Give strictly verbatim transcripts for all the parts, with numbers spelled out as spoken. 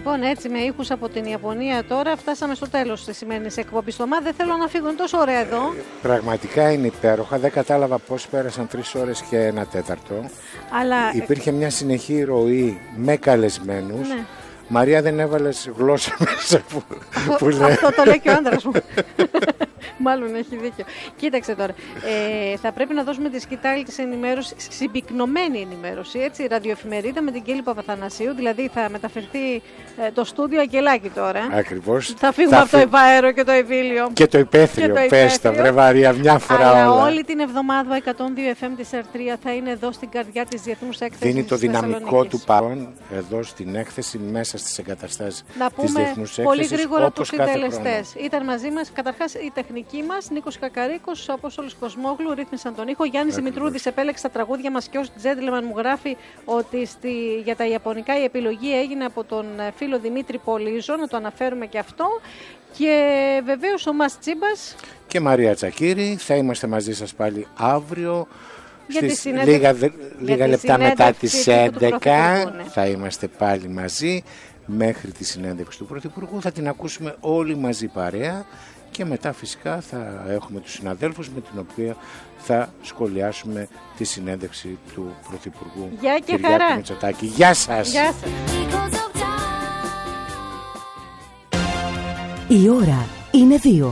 Λοιπόν, έτσι με ήχους από την Ιαπωνία τώρα φτάσαμε στο τέλος της σημερινής εκπομπής. Το ΜΑ δεν θέλω να φύγω, είναι τόσο ωραία εδώ. Πραγματικά είναι υπέροχα. Δεν κατάλαβα πώς πέρασαν τρεις ώρες και ένα τέταρτο. Αλλά... Υπήρχε μια συνεχή ροή με καλεσμένους. Ναι. Μαρία, δεν έβαλες γλώσσα μέσα που, που λέει. Αυτό το λέει και ο άντρας μου. Μάλλον έχει δίκιο. Κοίταξε τώρα. Ε, θα πρέπει να δώσουμε τη σκητάλη της ενημέρωσης, συμπυκνωμένη ενημέρωση, έτσι, ραδιοεφημερίδα με την Κέλλη Παπαθανασίου. Δηλαδή θα μεταφερθεί ε, το στούντιο Αγγελάκη τώρα. Ακριβώς. Θα φύγουμε θα από φύ... το Υπαέρο και το Εμβίλιο. Και το Υπαίθριο. Πες τα, βρε Μαρία, μια φορά. Αλλά όλα. όλη την εβδομάδα εκατόν δύο εφ εμ της Ερτρία θα είναι εδώ στην καρδιά της Διεθνούς Έκθεσης. Δίνει το δυναμικό του παρόν εδώ στην έκθεση, μέσα στις εγκαταστάσεις της Διεθνούς Έκθεσης. Πολύ γρήγορα τους συντελεστές. Ήταν μαζί μας καταρχάς η τεχνική μας, Νίκος Κακαρίκος, ο Απόστολος Κοσμόγλου, ρύθμισαν τον ήχο. Γιάννης Δημητρούδης επέλεξε τα τραγούδια μας και ως Gentleman μου γράφει ότι στη, για τα ιαπωνικά η επιλογή έγινε από τον φίλο Δημήτρη Πολύζο, να το αναφέρουμε και αυτό. Και βεβαίως ο Μας Τσίμπας και Μαρία Τσακύρη. Θα είμαστε μαζί σας πάλι αύριο. Για Στις λίγα, λίγα λεπτά μετά τις έντεκα ναι. Θα είμαστε πάλι μαζί μέχρι τη συνέντευξη του Πρωθυπουργού. Θα την ακούσουμε όλοι μαζί παρέα και μετά φυσικά θα έχουμε τους συναδέλφους με την οποία θα σχολιάσουμε τη συνέντευξη του Πρωθυπουργού Γεια και Κυριάκου χαρά. Μητσοτάκη. Γεια σας. Γεια σας. Η ώρα είναι δύο.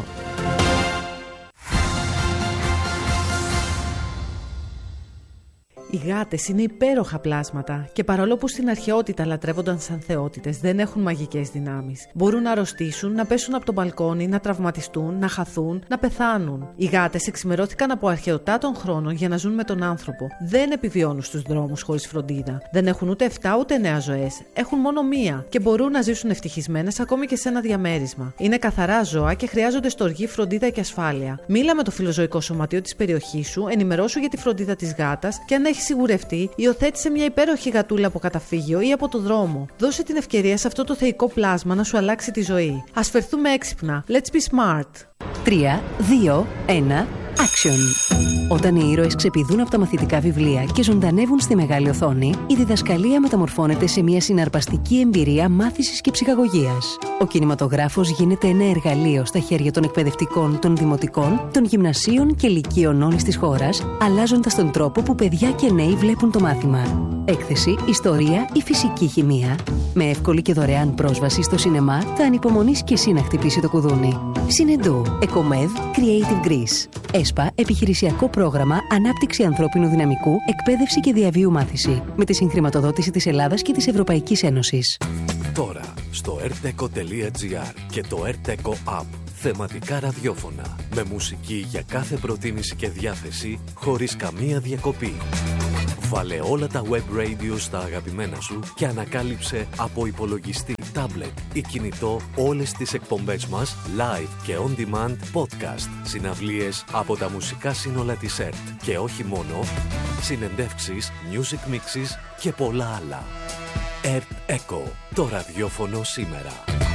Οι γάτες είναι υπέροχα πλάσματα και παρόλο που στην αρχαιότητα λατρεύονταν σαν θεότητες, δεν έχουν μαγικές δυνάμεις. Μπορούν να αρρωστήσουν, να πέσουν από το μπαλκόνι, να τραυματιστούν, να χαθούν, να πεθάνουν. Οι γάτες εξημερώθηκαν από αρχαιοτά των χρόνων για να ζουν με τον άνθρωπο. Δεν επιβιώνουν στους δρόμους χωρίς φροντίδα. Δεν έχουν ούτε εφτά ούτε εννέα ζωές. Έχουν μόνο μία και μπορούν να ζήσουν ευτυχισμένες ακόμη και σε ένα διαμέρισμα. Είναι καθαρά ζώα και χρειάζονται στοργή, φροντίδα και ασφάλεια. Μίλα με το φιλοζωικό σωματείο της περιοχής σου, ενημερώσου για τη φροντίδα της γάτας και αν έχει σιγουρευτεί, υιοθέτησε μια υπέροχη γατούλα από καταφύγιο ή από το δρόμο. Δώσε την ευκαιρία σε αυτό το θεϊκό πλάσμα να σου αλλάξει τη ζωή. Ας φερθούμε έξυπνα. Let's be smart. τρία, δύο, ένα, action. Όταν οι ήρωες ξεπηδούν από τα μαθητικά βιβλία και ζωντανεύουν στη μεγάλη οθόνη, η διδασκαλία μεταμορφώνεται σε μια συναρπαστική εμπειρία μάθησης και ψυχαγωγίας. Ο κινηματογράφος γίνεται ένα εργαλείο στα χέρια των εκπαιδευτικών, των δημοτικών, των γυμνασίων και λυκείων όλης της χώρας, αλλάζοντας τον τρόπο που παιδιά και νέοι βλέπουν το μάθημα. Έκθεση, ιστορία ή φυσική χημεία. Με εύκολη και δωρεάν πρόσβαση στο σινεμά, θα ανυπομονείς και εσύ να χτυπήσει το κουδούνι. Συνεντού, Εκομεδ, Creative Greece. ΕΣΠΑ, επιχειρησιακό πρόγραμμα ανάπτυξη ανθρώπινου δυναμικού, εκπαίδευση και διαβίου μάθηση. Με τη συγχρηματοδότηση της Ελλάδας και της Ευρωπαϊκής Ένωσης. Τώρα, στο ερτεκο τελεία τζι άρ και το ερτεκο App. Θεματικά ραδιόφωνα. Με μουσική για κάθε προτίμηση και διάθεση, χωρίς καμία διακοπή. Βάλε όλα τα web radio στα αγαπημένα σου και ανακάλυψε από υπολογιστή, tablet ή κινητό όλες τις εκπομπές μας live και on demand podcast, συναυλίες από τα μουσικά σύνολα της ΕΡΤ και όχι μόνο, συνεντεύξεις, music mixes και πολλά άλλα. ΕΡΤ Echo, το ραδιόφωνο σήμερα.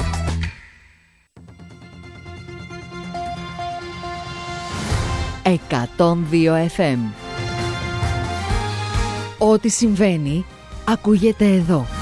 εκατόν δύο εφ εμ. Ό,τι συμβαίνει ακούγεται εδώ.